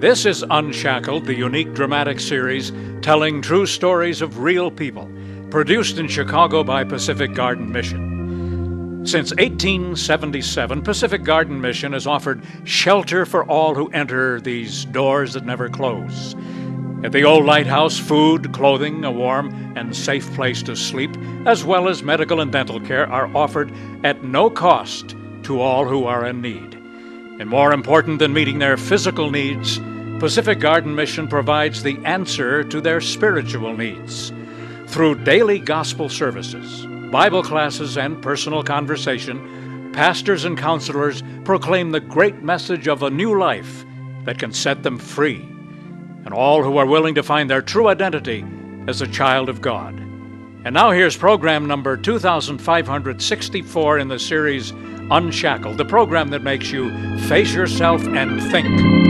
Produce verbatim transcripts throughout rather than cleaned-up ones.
This is Unshackled, the unique dramatic series telling true stories of real people, produced in Chicago by Pacific Garden Mission. Since eighteen seventy-seven, Pacific Garden Mission has offered shelter for all who enter these doors that never close. At the old lighthouse, food, clothing, a warm and safe place to sleep, as well as medical and dental care are offered at no cost to all who are in need. And more important than meeting their physical needs, Pacific Garden Mission provides the answer to their spiritual needs. Through daily gospel services, Bible classes, and personal conversation, pastors and counselors proclaim the great message of a new life that can set them free, and all who are willing to find their true identity as a child of God. And now here's program number two thousand five hundred sixty-four in the series Unshackled, the program that makes you face yourself and think.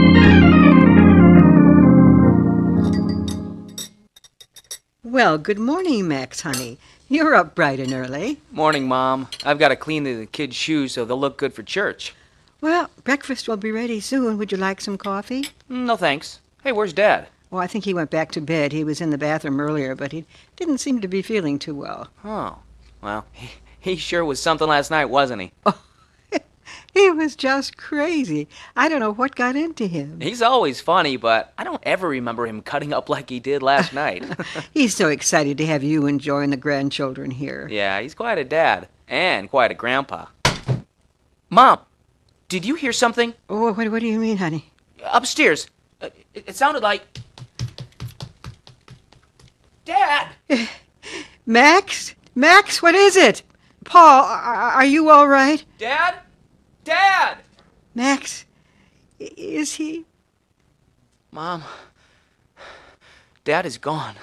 Well, good morning, Max, honey. You're up bright and early. Morning, Mom. I've got to clean the kids' shoes so they'll look good for church. Well, breakfast will be ready soon. Would you like some coffee? No, thanks. Hey, where's Dad? Well, I think he went back to bed. He was in the bathroom earlier, but he didn't seem to be feeling too well. Oh, well, he, he sure was something last night, wasn't he? Oh, he was just crazy. I don't know what got into him. He's always funny, but I don't ever remember him cutting up like he did last night. He's so excited to have you enjoying the grandchildren here. Yeah, he's quite a dad, and quite a grandpa. Mom, did you hear something? Oh, what, what do you mean, honey? Upstairs. Uh, it, it sounded like... Dad! Max? Max, what is it? Paul, are, are you all right? Dad? Dad! Max, is he? Mom, Dad is gone.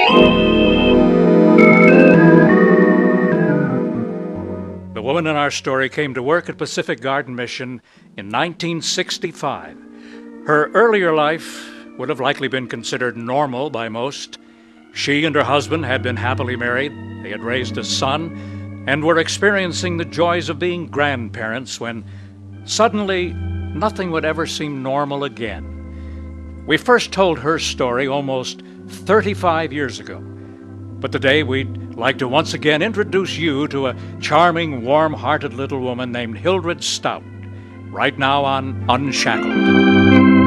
The woman in our story came to work at Pacific Garden Mission in nineteen sixty-five. Her earlier life would have likely been considered normal by most. She and her husband had been happily married. They had raised a son and were experiencing the joys of being grandparents when suddenly nothing would ever seem normal again. We first told her story almost thirty-five years ago. But today we'd like to once again introduce you to a charming, warm-hearted little woman named Hildred Stout, right now on Unshackled.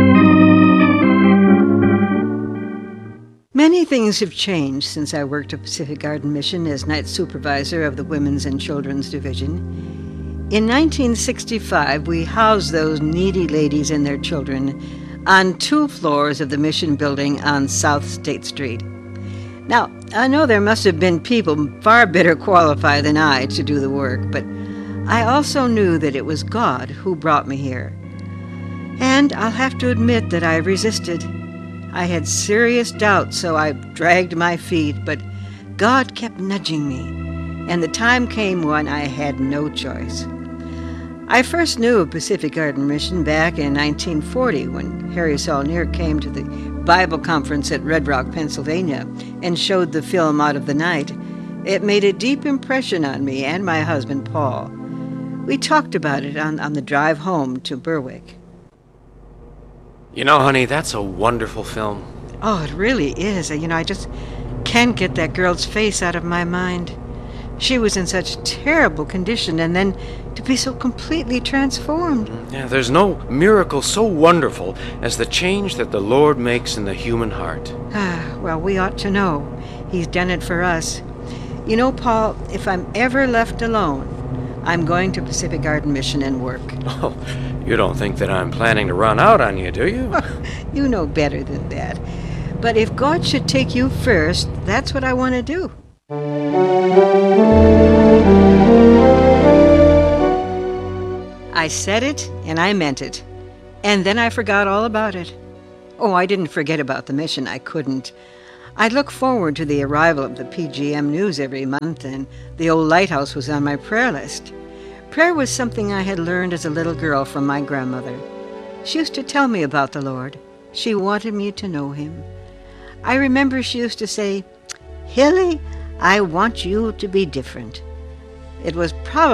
Many things have changed since I worked at Pacific Garden Mission as night supervisor of the Women's and Children's Division. In nineteen sixty-five, we housed those needy ladies and their children on two floors of the Mission building on South State Street. Now, I know there must have been people far better qualified than I to do the work, but I also knew that it was God who brought me here. And I'll have to admit that I resisted. I had serious doubts, so I dragged my feet, but God kept nudging me, and the time came when I had no choice. I first knew of Pacific Garden Mission back in nineteen forty when Harry Saulnier came to the Bible conference at Red Rock, Pennsylvania, and showed the film Out of the Night. It made a deep impression on me and my husband, Paul. We talked about it on, on the drive home to Berwick. You know, honey, that's a wonderful film. Oh, it really is. You know, I just can't get that girl's face out of my mind. She was in such terrible condition, and then to be so completely transformed. Yeah, there's no miracle so wonderful as the change that the Lord makes in the human heart. Ah, well, we ought to know. He's done it for us. You know, Paul, if I'm ever left alone, I'm going to Pacific Garden Mission and work. Oh, you don't think that I'm planning to run out on you, do you? You know better than that. But if God should take you first, that's what I want to do. I said it, and I meant it. And then I forgot all about it. Oh, I didn't forget about the mission. I couldn't. I look forward to the arrival of the P G M news every month, and the old lighthouse was on my prayer list. Prayer was something I had learned as a little girl from my grandmother. She used to tell me about the Lord. She wanted me to know him. I remember she used to say, "Hilly, I want you to be different." It was probably